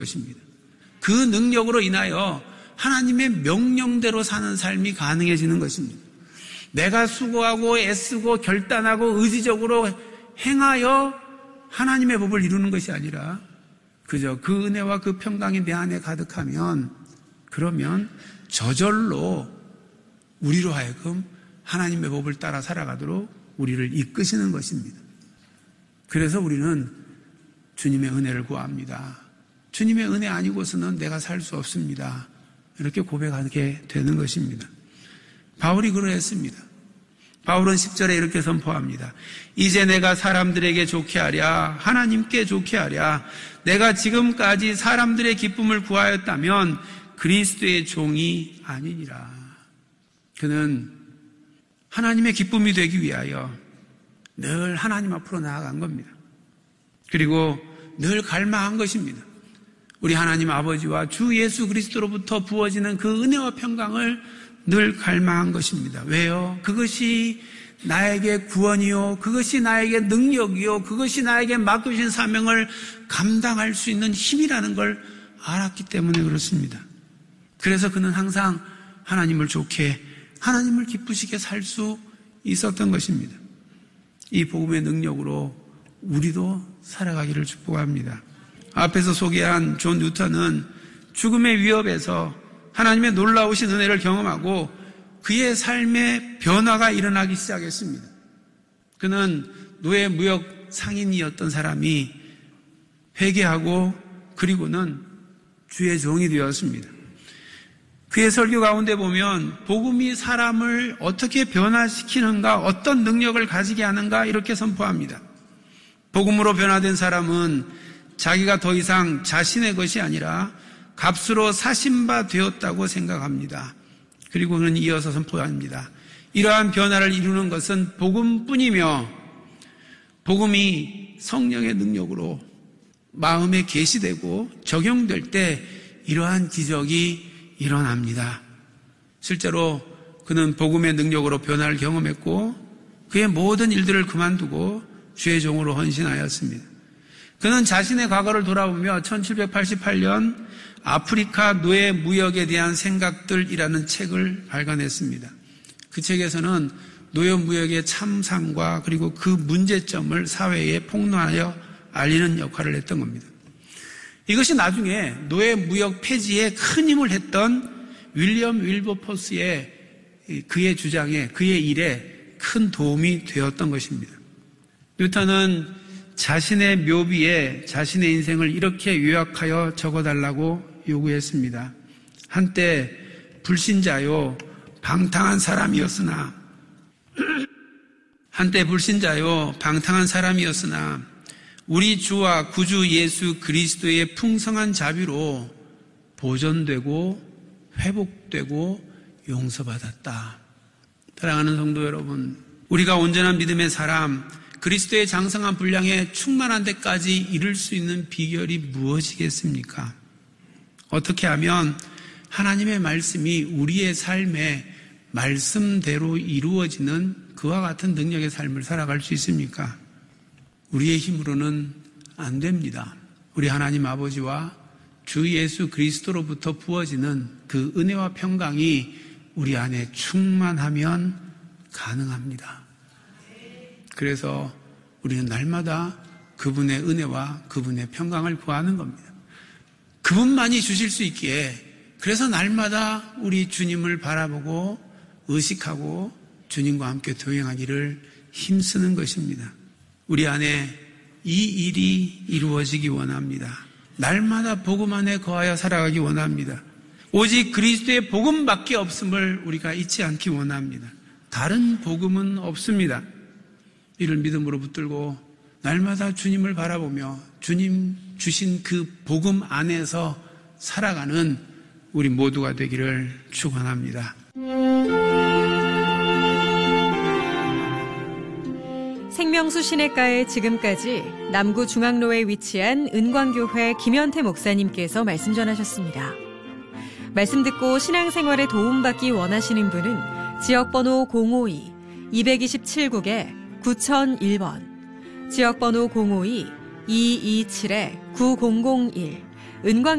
것입니다. 그 능력으로 인하여 하나님의 명령대로 사는 삶이 가능해지는 것입니다. 내가 수고하고 애쓰고 결단하고 의지적으로 행하여 하나님의 법을 이루는 것이 아니라 그저 그 은혜와 그 평강이 내 안에 가득하면 그러면 저절로 우리로 하여금 하나님의 법을 따라 살아가도록 우리를 이끄시는 것입니다. 그래서 우리는 주님의 은혜를 구합니다. 주님의 은혜 아니고서는 내가 살 수 없습니다. 이렇게 고백하게 되는 것입니다. 바울이 그러했습니다. 바울은 10절에 이렇게 선포합니다. 이제 내가 사람들에게 좋게 하랴 하나님께 좋게 하랴 내가 지금까지 사람들의 기쁨을 구하였다면 그리스도의 종이 아니니라. 그는 하나님의 기쁨이 되기 위하여 늘 하나님 앞으로 나아간 겁니다. 그리고 늘 갈망한 것입니다. 우리 하나님 아버지와 주 예수 그리스도로부터 부어지는 그 은혜와 평강을 늘 갈망한 것입니다. 왜요? 그것이 나에게 구원이요, 그것이 나에게 능력이요, 그것이 나에게 맡겨진 사명을 감당할 수 있는 힘이라는 걸 알았기 때문에 그렇습니다. 그래서 그는 항상 하나님을 좋게, 하나님을 기쁘시게 살 수 있었던 것입니다. 이 복음의 능력으로 우리도 살아가기를 축복합니다. 앞에서 소개한 존 뉴턴은 죽음의 위협에서 하나님의 놀라우신 은혜를 경험하고 그의 삶의 변화가 일어나기 시작했습니다. 그는 노예 무역 상인이었던 사람이 회개하고 그리고는 주의 종이 되었습니다. 그의 설교 가운데 보면 복음이 사람을 어떻게 변화시키는가, 어떤 능력을 가지게 하는가 이렇게 선포합니다. 복음으로 변화된 사람은 자기가 더 이상 자신의 것이 아니라 값으로 사신 바 되었다고 생각합니다. 그리고 그는 이어서 선포합니다. 이러한 변화를 이루는 것은 복음뿐이며 복음이 성령의 능력으로 마음에 계시되고 적용될 때 이러한 기적이 일어납니다. 실제로 그는 복음의 능력으로 변화를 경험했고 그의 모든 일들을 그만두고 주의 종으로 헌신하였습니다. 그는 자신의 과거를 돌아보며 1788년 아프리카 노예 무역에 대한 생각들이라는 책을 발간했습니다. 그 책에서는 노예 무역의 참상과 그리고 그 문제점을 사회에 폭로하여 알리는 역할을 했던 겁니다. 이것이 나중에 노예 무역 폐지에 큰 힘을 했던 윌리엄 윌버포스의 그의 주장에, 그의 일에 큰 도움이 되었던 것입니다. 뉴턴은 자신의 묘비에 자신의 인생을 이렇게 요약하여 적어달라고 요구했습니다. 한때 불신자요 방탕한 사람이었으나 우리 주와 구주 예수 그리스도의 풍성한 자비로 보존되고 회복되고 용서받았다. 사랑하는 성도 여러분, 우리가 온전한 믿음의 사람, 그리스도의 장성한 분량에 충만한 데까지 이룰 수 있는 비결이 무엇이겠습니까? 어떻게 하면 하나님의 말씀이 우리의 삶에 말씀대로 이루어지는 그와 같은 능력의 삶을 살아갈 수 있습니까? 우리의 힘으로는 안 됩니다. 우리 하나님 아버지와 주 예수 그리스도로부터 부어지는 그 은혜와 평강이 우리 안에 충만하면 가능합니다. 그래서 우리는 날마다 그분의 은혜와 그분의 평강을 구하는 겁니다. 그분만이 주실 수 있기에 그래서 날마다 우리 주님을 바라보고 의식하고 주님과 함께 동행하기를 힘쓰는 것입니다. 우리 안에 이 일이 이루어지기 원합니다. 날마다 복음 안에 거하여 살아가기 원합니다. 오직 그리스도의 복음밖에 없음을 우리가 잊지 않기 원합니다. 다른 복음은 없습니다. 이를 믿음으로 붙들고 날마다 주님을 바라보며 주님 주신 그 복음 안에서 살아가는 우리 모두가 되기를 축원합니다. 생명수 시내가에 지금까지 남구중앙로에 위치한 은광교회 김현태 목사님께서 말씀 전하셨습니다. 말씀 듣고 신앙생활에 도움받기 원하시는 분은 지역번호 052-227국에 9001번, 지역번호 052-227-9001, 은광